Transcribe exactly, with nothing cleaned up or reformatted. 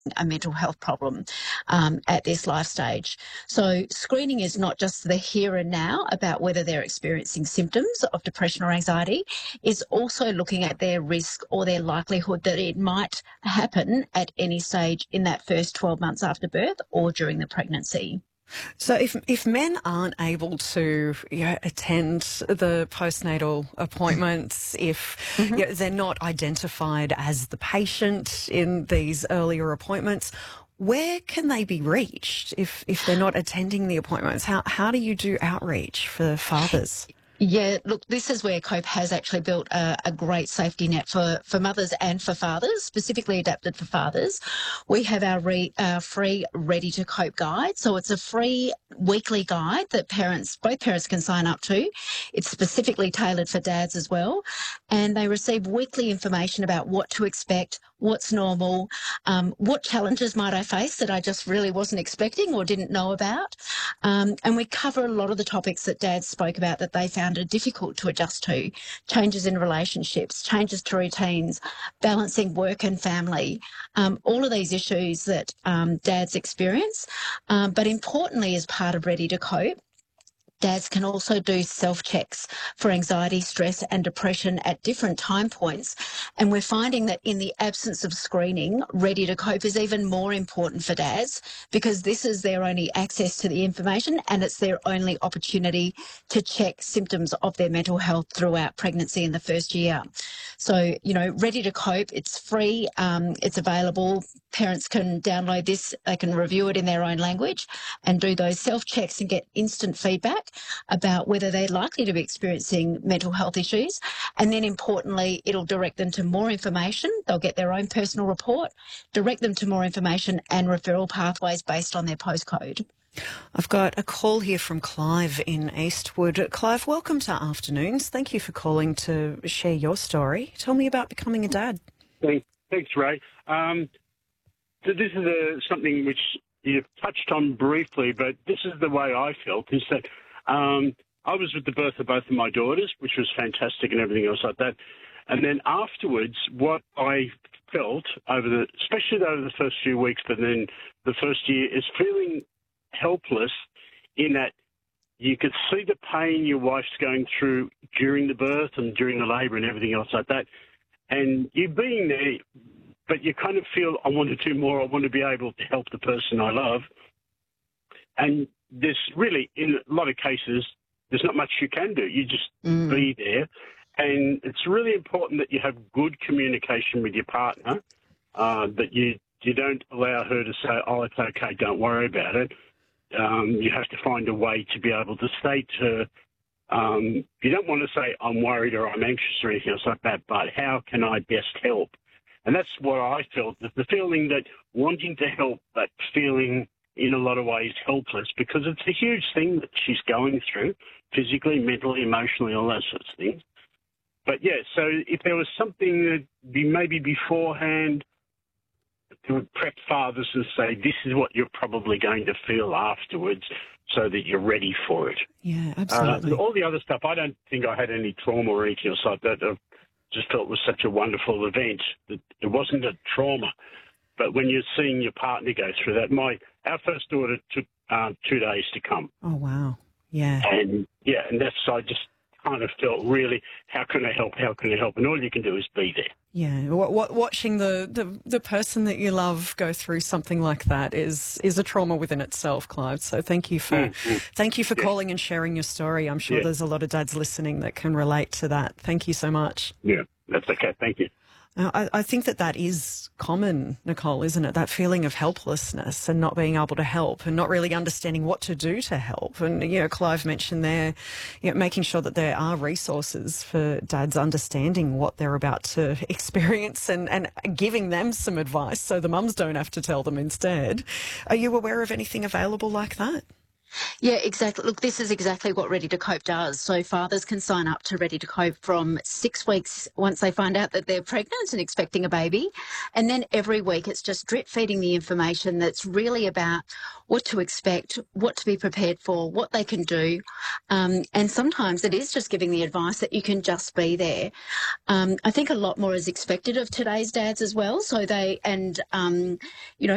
a mental health problem um, at this life stage. So screening is not just the here and now about whether they're experiencing symptoms of depression or anxiety, it's also looking at their risk or their likelihood that it might happen at any stage in that first twelve months after birth or during the pregnancy. So if if men aren't able to you know, attend the postnatal appointments, if Mm-hmm. you know, they're not identified as the patient in these earlier appointments, where can they be reached if, if they're not attending the appointments? How, how do you do outreach for fathers? Yeah, look, this is where COPE has actually built a, a great safety net for, for mothers and for fathers, specifically adapted for fathers. We have our, re, our free Ready to Cope guide. So it's a free weekly guide that parents, both parents can sign up to. It's specifically tailored for dads as well. And they receive weekly information about what to expect, what's normal, um, what challenges might I face that I just really wasn't expecting or didn't know about. Um, and we cover a lot of the topics that dads spoke about that they found are difficult to adjust to: changes in relationships, changes to routines, balancing work and family, um, all of these issues that um, dads experience. Um, but importantly, as part of Ready to Cope, dads can also do self-checks for anxiety, stress and depression at different time points. And we're finding that in the absence of screening, Ready to Cope is even more important for dads because this is their only access to the information and it's their only opportunity to check symptoms of their mental health throughout pregnancy in the first year. So, you know, Ready to Cope, it's free, um, it's available. Parents can download this, they can review it in their own language and do those self-checks and get instant feedback about whether they're likely to be experiencing mental health issues. And then importantly, it'll direct them to more information. They'll get their own personal report, direct them to more information and referral pathways based on their postcode. I've got a call here from Clive in Eastwood. Clive, welcome to Afternoons. Thank you for calling to share your story. Tell me about becoming a dad. Thanks, thanks Ray. Um, so this is a, something which you've touched on briefly, but this is the way I felt, is that um, I was with the birth of both of my daughters, which was fantastic and everything else like that. And then afterwards, what I felt over the, especially over the first few weeks, but then the first year, is feeling helpless in that you could see the pain your wife's going through during the birth and during the labour and everything else like that. And you being there, but you kind of feel, I want to do more, I want to be able to help the person I love. And there's really, in a lot of cases, there's not much you can do. You just mm. be there. And it's really important that you have good communication with your partner, uh, that you, you don't allow her to say, oh, it's okay, don't worry about it. Um, you have to find a way to be able to say to her, um, you don't want to say, I'm worried or I'm anxious or anything else like that, but how can I best help? And that's what I felt, the feeling that wanting to help, but feeling in a lot of ways helpless, because it's a huge thing that she's going through, physically, mentally, emotionally, all those sorts of things. But, yeah, so if there was something that be maybe beforehand to prep fathers and say, this is what you're probably going to feel afterwards so that you're ready for it. Yeah, absolutely. Uh, all the other stuff, I don't think I had any trauma or anything else like that. I just felt it was such a wonderful event that it wasn't a trauma. But when you're seeing your partner go through that, my our first daughter took uh, two days to come. Oh, wow. Yeah. And, yeah, and that's, I just kind of felt really, how can I help, how can I help? And all you can do is be there. Yeah, watching the, the, the person that you love go through something like that is is a trauma within itself, Clive. So thank you for mm-hmm. thank you for yeah. calling and sharing your story. I'm sure yeah. there's a lot of dads listening that can relate to that. Thank you so much. Yeah, that's okay. Thank you. Uh, I, I think that that is common, Nicole, isn't it? That feeling of helplessness and not being able to help and not really understanding what to do to help. And, you know, Clive mentioned there, you know, making sure that there are resources for dads understanding what they're about to experience and, and giving them some advice so the mums don't have to tell them instead. Are you aware of anything available like that? Yeah, exactly. Look, this is exactly what Ready to Cope does. So fathers can sign up to Ready to Cope from six weeks once they find out that they're pregnant and expecting a baby. And then every week it's just drip feeding the information that's really about what to expect, what to be prepared for, what they can do. Um, and sometimes it is just giving the advice that you can just be there. Um, I think a lot more is expected of today's dads as well. So they, and, um, you know,